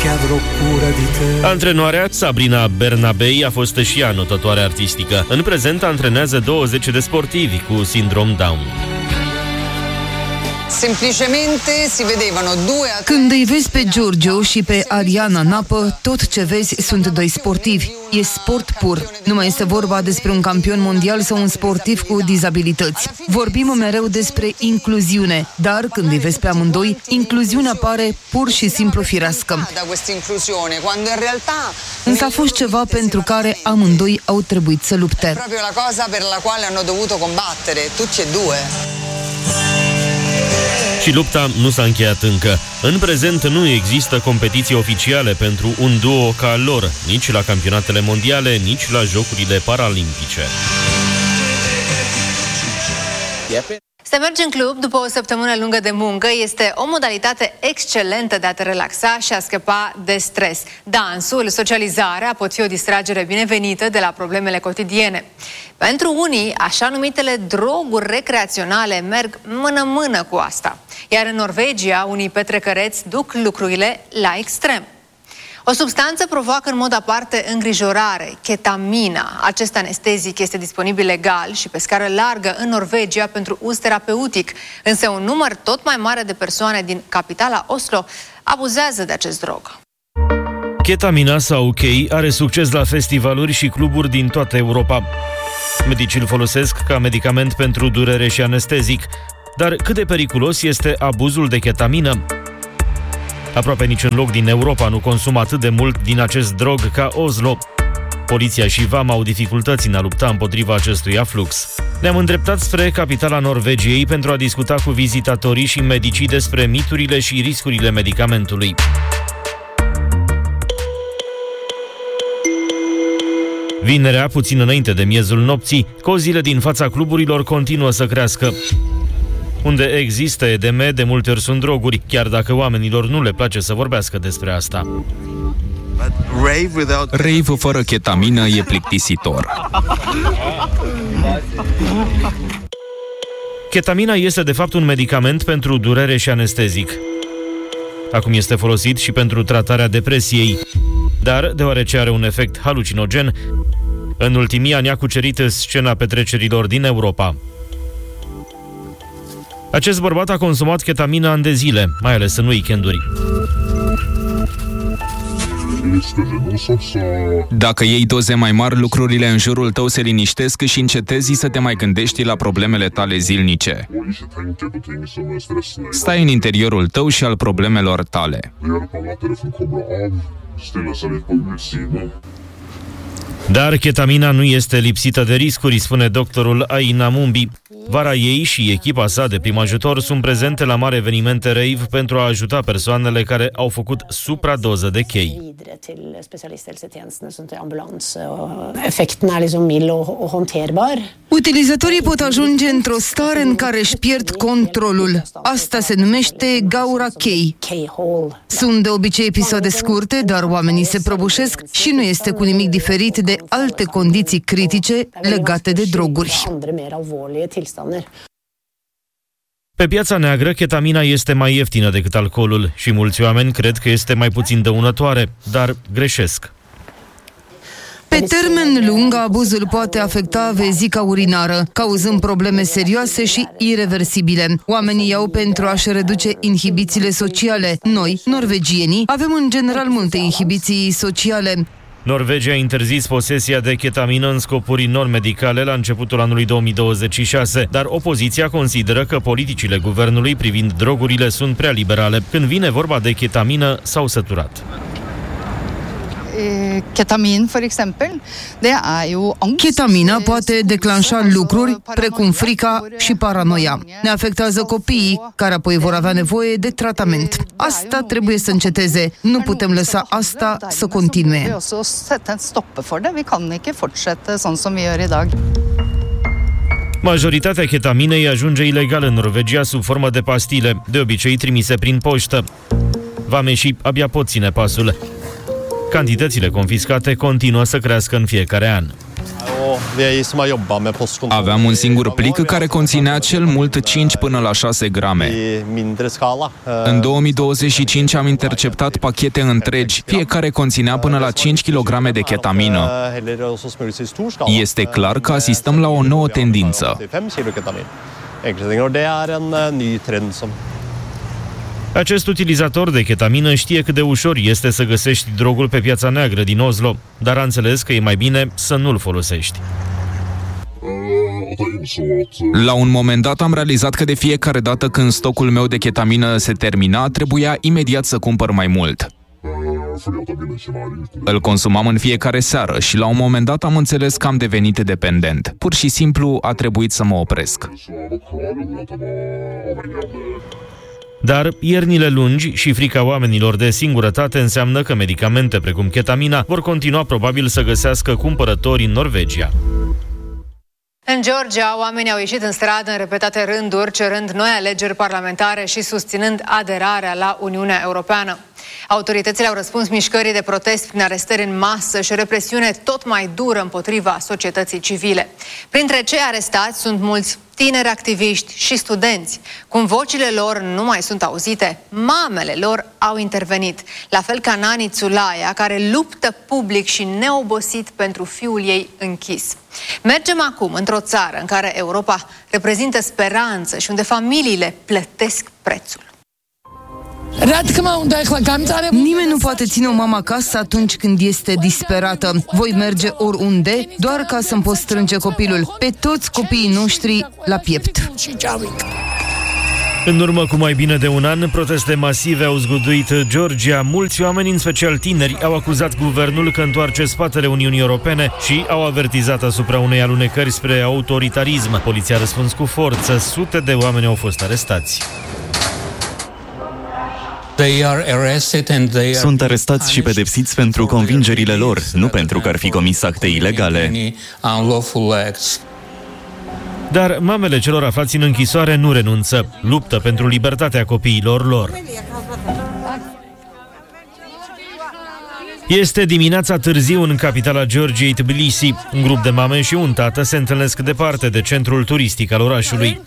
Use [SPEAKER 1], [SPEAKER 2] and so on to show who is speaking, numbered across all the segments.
[SPEAKER 1] che avrò cura di te.
[SPEAKER 2] Antrenoarea Sabrina Bernabei a fost și ea notătoare artistică. În prezent antrenează 20 de sportivi cu sindrom Down.
[SPEAKER 3] Semplicemente si vedevano due.
[SPEAKER 4] Când îi vezi pe Giorgio și pe Ariana în apă, tot ce vezi sunt doi sportivi. E sport pur. Nu mai este vorba despre un campion mondial sau un sportiv cu dizabilități. Vorbim mereu despre incluziune, dar când îi vezi pe amândoi, incluziunea pare pur și simplu firească. Însă a fost ceva pentru care amândoi au trebuit să lupte.
[SPEAKER 3] Proprio la cosa per la quale hanno dovuto combattere, tutti e due.
[SPEAKER 2] Și lupta nu s-a încheiat încă. În prezent nu există competiții oficiale pentru un duo ca al lor, nici la campionatele mondiale, nici la Jocurile Paralimpice.
[SPEAKER 5] Să mergi în club după o săptămână lungă de muncă este o modalitate excelentă de a te relaxa și a scăpa de stres. Dansul, socializarea pot fi o distragere binevenită de la problemele cotidiene. Pentru unii, așa numitele droguri recreaționale merg mână-mână cu asta. Iar în Norvegia, unii petrecăreți duc lucrurile la extrem. O substanță provoacă în mod aparte îngrijorare, ketamina. Acest anestezic este disponibil legal și pe scară largă în Norvegia pentru uz terapeutic, însă un număr tot mai mare de persoane din capitala Oslo abuzează de acest drog.
[SPEAKER 2] Ketamina sau K are succes la festivaluri și cluburi din toată Europa. Medicii îl folosesc ca medicament pentru durere și anestezic. Dar cât de periculos este abuzul de ketamină? Aproape niciun loc din Europa nu consumă atât de mult din acest drog ca Oslo. Poliția și VAMA au dificultăți în a lupta împotriva acestui aflux. Ne-am îndreptat spre capitala Norvegiei pentru a discuta cu vizitatorii și medicii despre miturile și riscurile medicamentului. Vinerea, puțin înainte de miezul nopții, cozile din fața cluburilor continuă să crească. Unde există edeme, de multe ori sunt droguri, chiar dacă oamenilor nu le place să vorbească despre asta.
[SPEAKER 6] Rave fără ketamină e plictisitor.
[SPEAKER 2] Ketamina este de fapt un medicament pentru durere și anestezic. Acum este folosit și pentru tratarea depresiei. Dar, deoarece are un efect halucinogen, în ultimii ani a cucerit scena petrecerilor din Europa. Acest bărbat a consumat ketamina ani de zile, mai ales în weekenduri.
[SPEAKER 6] Dacă iei doze mai mari, lucrurile în jurul tău se liniștesc și încetezi să te mai gândești la problemele tale zilnice. Stai în interiorul tău și al problemelor tale.
[SPEAKER 2] Dar ketamina nu este lipsită de riscuri, spune doctorul Aina Mumbi. Vara ei și echipa sa de prim ajutor sunt prezente la mari evenimente rave pentru a ajuta persoanele care au făcut supradoză de chei.
[SPEAKER 4] Utilizatorii pot ajunge într-o stare în care își pierd controlul. Asta se numește gaura chei. Sunt de obicei episoade scurte, dar oamenii se prăbușesc și nu este cu nimic diferit de alte condiții critice legate de droguri.
[SPEAKER 2] Pe piața neagră, ketamina este mai ieftină decât alcoolul și mulți oameni cred că este mai puțin dăunătoare, dar greșesc.
[SPEAKER 4] Pe termen lung, abuzul poate afecta vezica urinară, cauzând probleme serioase și ireversibile. Oamenii iau pentru a-și reduce inhibițiile sociale. Noi, norvegienii, avem în general multe inhibiții sociale.
[SPEAKER 2] Norvegia a interzis posesia de ketamină în scopuri non-medicale la începutul anului 2026, dar opoziția consideră că politicile guvernului privind drogurile sunt prea liberale. Când vine vorba de ketamină, s-au săturat.
[SPEAKER 4] Ketamina poate declanșa lucruri precum frica și paranoia. Ne afectează copiii, care apoi vor avea nevoie de tratament. Asta trebuie să înceteze. Nu putem lăsa asta să continue.
[SPEAKER 2] Majoritatea ketaminei ajunge ilegal în Norvegia sub formă de pastile, de obicei trimise prin poștă. Vameșii abia pot ține pasul. Cantitățile confiscate continuă să crească în fiecare an.
[SPEAKER 6] Aveam un singur plic care conținea cel mult 5 până la 6 grame. În 2025 am interceptat pachete întregi, fiecare conținea până la 5 kg de ketamină. Este clar că asistăm la o nouă tendință.
[SPEAKER 2] Acest utilizator de ketamină știe cât de ușor este să găsești drogul pe piața neagră din Oslo, dar a înțeles că e mai bine să nu-l folosești.
[SPEAKER 6] La un moment dat am realizat că de fiecare dată când stocul meu de ketamină se termina, trebuia imediat să cumpăr mai mult. Îl consumam în fiecare seară și la un moment dat am înțeles că am devenit dependent. Pur și simplu a trebuit să mă opresc.
[SPEAKER 2] Dar iernile lungi și frica oamenilor de singurătate înseamnă că medicamente precum ketamina vor continua probabil să găsească cumpărători în Norvegia.
[SPEAKER 5] În Georgia, oamenii au ieșit în stradă în repetate rânduri, cerând noi alegeri parlamentare și susținând aderarea la Uniunea Europeană. Autoritățile au răspuns mișcării de protest prin arestări în masă și represiune tot mai dură împotriva societății civile. Printre cei arestați sunt mulți tineri activiști și studenți. Cum vocile lor nu mai sunt auzite, mamele lor au intervenit, la fel ca Nani Tsulaia, care luptă public și neobosit pentru fiul ei închis. Mergem acum într-o țară în care Europa reprezintă speranță și unde familiile plătesc prețul.
[SPEAKER 4] Nimeni nu poate ține o mamă acasă atunci când este disperată. Voi merge oriunde, doar ca să-mi pot strânge copilul. Pe toți copiii noștri la piept.
[SPEAKER 2] În urmă cu mai bine de un an, proteste masive au zguduit Georgia. Mulți oameni, în special tineri, au acuzat guvernul că întoarce spatele Uniunii Europene și au avertizat asupra unei alunecări spre autoritarism. Poliția a răspuns cu forță. Sute de oameni au fost arestați.
[SPEAKER 7] Sunt arestați și pedepsiți pentru convingerile lor, nu pentru că ar fi comis acte ilegale.
[SPEAKER 2] Dar mamele celor aflați în închisoare nu renunță. Luptă pentru libertatea copiilor lor. Este dimineața târziu în capitala Georgiei, Tbilisi. Un grup de mame și un tată se întâlnesc departe de centrul turistic al orașului.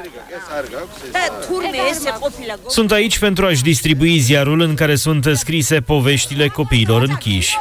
[SPEAKER 2] Sunt aici pentru a-și distribui ziarul în care sunt scrise poveștile copiilor închiși.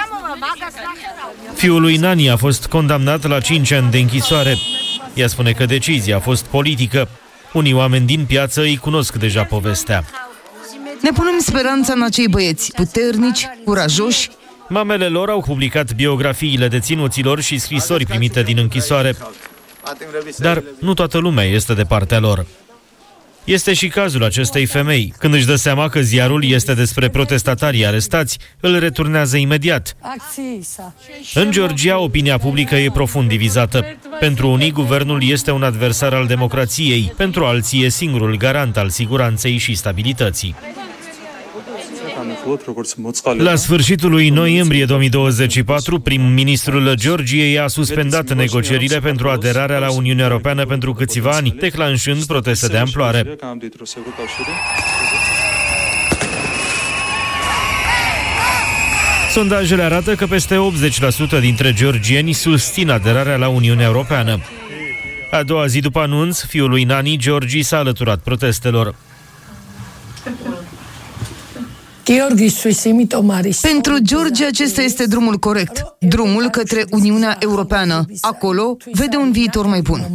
[SPEAKER 2] Fiul lui Nani a fost condamnat la 5 ani de închisoare. Ea spune că decizia a fost politică. Unii oameni din piață îi cunosc deja povestea.
[SPEAKER 4] Ne punem speranța în acei băieți puternici, curajoși.
[SPEAKER 2] Mamele lor au publicat biografiile deținuților și scrisori primite din închisoare. Dar nu toată lumea este de partea lor. Este și cazul acestei femei. Când își dă seama că ziarul este despre protestatarii arestați, îl returnează imediat. În Georgia, opinia publică e profund divizată. Pentru unii, guvernul este un adversar al democrației, pentru alții e singurul garant al siguranței și stabilității. La sfârșitul lui noiembrie 2024, prim-ministrul Georgiei a suspendat negocierile pentru aderarea la Uniunea Europeană pentru câțiva ani, declanșând proteste de amploare. Sondajele arată că peste 80% dintre georgieni susțin aderarea la Uniunea Europeană. A doua zi după anunț, fiul lui Nani, Georgi, s-a alăturat protestelor.
[SPEAKER 4] Pentru Georgia acesta este drumul corect, drumul către Uniunea Europeană. Acolo vede un viitor mai bun.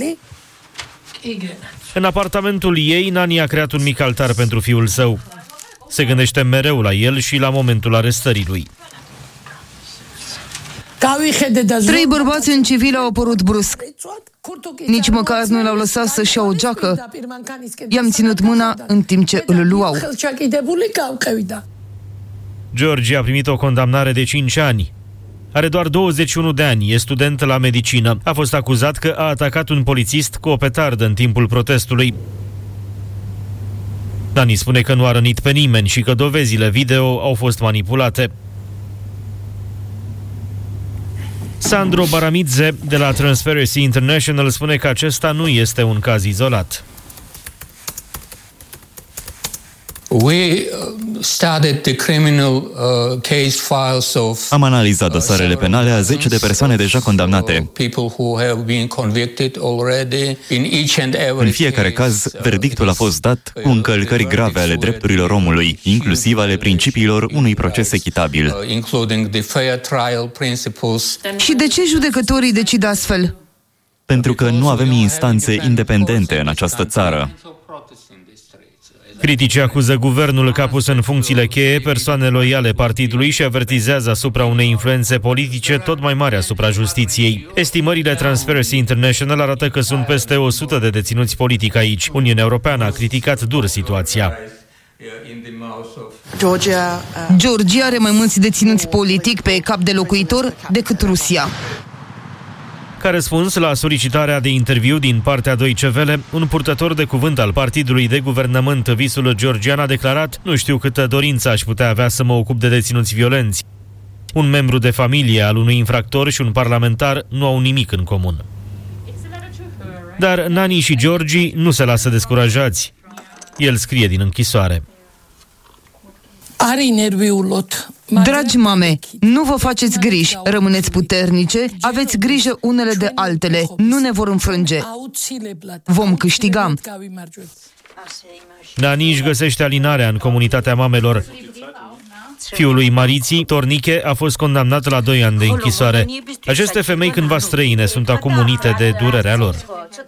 [SPEAKER 2] În apartamentul ei, Nani a creat un mic altar pentru fiul său. Se gândește mereu la el și la momentul arestării lui.
[SPEAKER 4] 3 bărbați în civil au apărut brusc. Nici măcar nu l-au lăsat să-și ia o geacă. I-am ținut mâna în timp ce îl luau.
[SPEAKER 2] George a primit o condamnare de 5 ani. Are doar 21 de ani, e student la medicină. A fost acuzat că a atacat un polițist cu o petardă în timpul protestului. Nani spune că nu a rănit pe nimeni și că dovezile video au fost manipulate. Sandro Baramidze de la Transparency International spune că acesta nu este un caz izolat.
[SPEAKER 7] Am analizat dosarele penale a 10 de persoane deja condamnate. În fiecare caz, verdictul a fost dat cu încălcări grave ale drepturilor omului, inclusiv ale principiilor unui proces echitabil.
[SPEAKER 4] Și de ce judecătorii decid astfel?
[SPEAKER 7] Pentru că nu avem instanțe independente în această țară.
[SPEAKER 2] Criticii acuză guvernul că a pus în funcțiile cheie persoane loiale partidului și avertizează asupra unei influențe politice tot mai mari asupra justiției. Estimările Transparency International arată că sunt peste 100 de deținuți politici aici. Uniunea Europeană a criticat dur situația.
[SPEAKER 4] Georgia are mai mulți deținuți politic pe cap de locuitor decât Rusia.
[SPEAKER 2] Ca răspuns la solicitarea de interviu din partea Deutsche Welle, un purtător de cuvânt al partidului de guvernământ Visul Georgian a declarat: "Nu știu câtă dorință aș putea avea să mă ocup de deținuți violenți. Un membru de familie al unui infractor și un parlamentar nu au nimic în comun." Dar Nani și Georgi nu se lasă descurajați. El scrie din închisoare:
[SPEAKER 4] Dragi mame, nu vă faceți griji, rămâneți puternice, aveți grijă unele de altele, nu ne vor înfrânge. Vom câștiga.
[SPEAKER 2] Nani își găsește alinarea în comunitatea mamelor. Fiul lui Mariții, Torniche, a fost condamnat la 2 ani de închisoare. Aceste femei cândva străine sunt acum unite de durerea lor.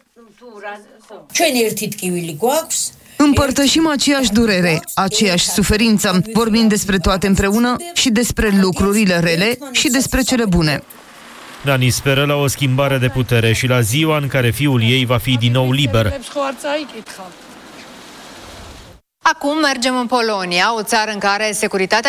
[SPEAKER 4] Împărtășim aceeași durere, aceeași suferință, vorbim despre toate împreună și despre lucrurile rele și despre cele bune.
[SPEAKER 2] Nani speră la o schimbare de putere și la ziua în care fiul ei va fi din nou liber.
[SPEAKER 5] Acum mergem în Polonia, o țară în care securitatea